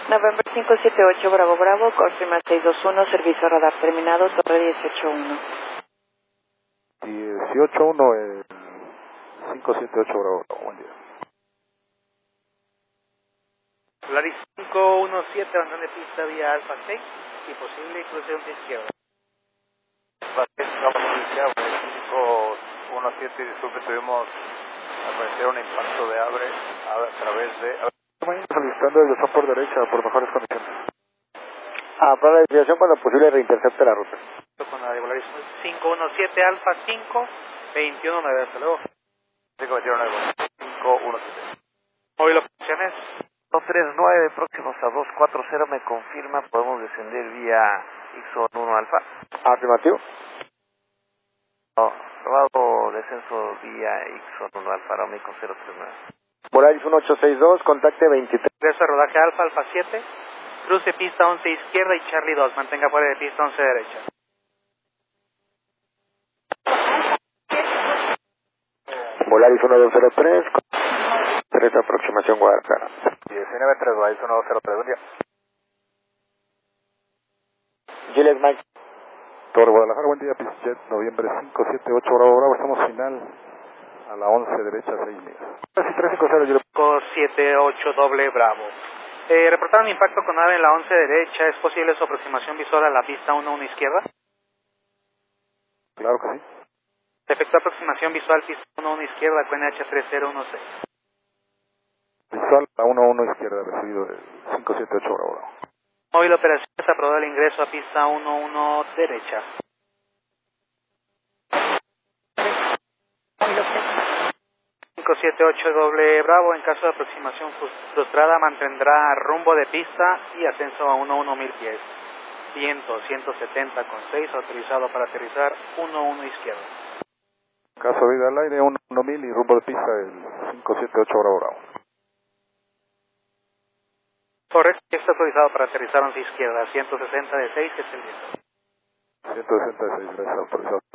November 578, Bravo Bravo, Costima 621, servicio radar terminado, Torre 181. 181, 578, Bravo Bravo, buen día. Polaris 517, abandone de pista vía Alfa 6, si posible, cruce de izquierda. Vamos a iniciar, 517, disculpe, tuvimos al parecer un impacto de abre a través de... Solicitando desviación por derecha, por mejores condiciones. Para la desviación cuando posible reintercepte la ruta. Con la de Polaris 517, Alfa 5, 219, hasta luego. 529, 517. Móvil opciones. 239, próximos a 240, me confirma, podemos descender vía Ixon 1 Alfa. Afirmativo. No, probado descenso vía Ixon 1 Alfa, Aeroméxico 039. Polaris 1862, contacte 23. Regreso a rodaje Alfa, Alfa 7, cruce pista 11 izquierda y Charlie 2, mantenga fuera de pista 11 derecha. Polaris 1203, 3 aproximación Guadalajara. 19-3, Polaris 1203, buen día. Juliet Mike. Torre Guadalajara, buen día, PizJet, noviembre 578, Bravo Bravo, estamos final a la 11 derecha, 6 millas. 350, 578 doble Bravo. Reportaron impacto con nave en la 11 derecha, ¿es posible su aproximación visual a la pista 1 izquierda? Claro que sí. Efectúa aproximación visual pista 1 izquierda, QNH 3016. Visual a 1-1 izquierda, recibido el 578, Bravo Bravo. Móvil operaciones, aprobado el ingreso a pista 1 derecha. 578 doble Bravo, en caso de aproximación frustrada mantendrá rumbo de pista y ascenso a 1000 pies. 170,6, autorizado para aterrizar 11 izquierda. Caso de vida al aire, 1000 y rumbo de pista el 578, Bravo Bravo. Correcto, está autorizado para aterrizar 11 izquierda, 160 de 6 es el viento. 166, gracias, autorizado.